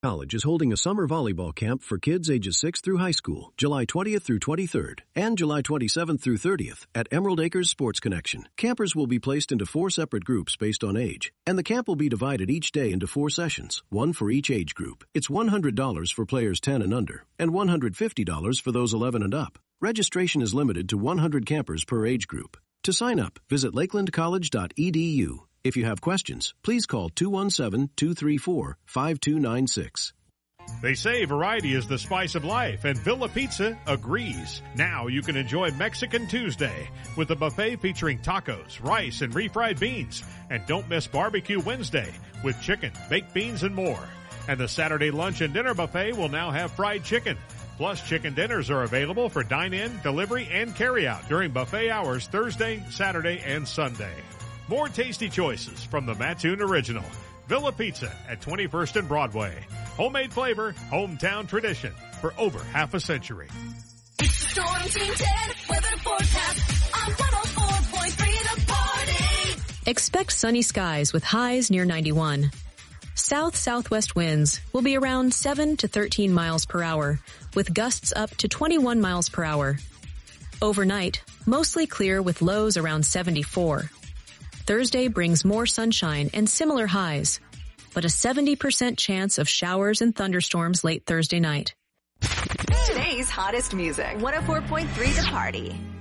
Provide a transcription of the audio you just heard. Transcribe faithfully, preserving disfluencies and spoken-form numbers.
College is holding a summer volleyball camp for kids ages six through high school, July twentieth through twenty-third, and July twenty-seventh through thirtieth at Emerald Acres Sports Connection. Campers will be placed into four separate groups based on age, and the camp will be divided each day into four sessions, one for each age group. It's one hundred dollars for players ten and under, and one hundred fifty dollars for those eleven and up. Registration is limited to one hundred campers per age group. To sign up, visit lakeland college dot e d u. If you have questions, please call two one seven, two three four, five two nine six. They say variety is the spice of life, and Villa Pizza agrees. Now you can enjoy Mexican Tuesday with a buffet featuring tacos, rice, and refried beans. And don't miss Barbecue Wednesday with chicken, baked beans, and more. And the Saturday lunch and dinner buffet will now have fried chicken. Plus, chicken dinners are available for dine-in, delivery, and carry-out during buffet hours Thursday, Saturday, and Sunday. More tasty choices from the Mattoon Original. Villa Pizza at twenty-first and Broadway. Homemade flavor, hometown tradition for over half a century. It's the Storm Team ten weather forecast on one oh four point three The Party. Expect sunny skies with highs near ninety-one. South-southwest winds will be around seven to thirteen miles per hour, with gusts up to twenty-one miles per hour. Overnight, mostly clear with lows around seventy-four. Thursday brings more sunshine and similar highs, but a seventy percent chance of showers and thunderstorms late Thursday night. Today's hottest music. one oh four point three The Party.